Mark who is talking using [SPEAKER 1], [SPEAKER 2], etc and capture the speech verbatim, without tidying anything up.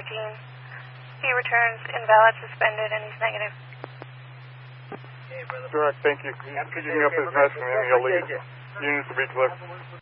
[SPEAKER 1] thirteen. He returns invalid, suspended, and he's negative.
[SPEAKER 2] Direct, thank you. Picking up his message from him, he'll leave. Units to be clear.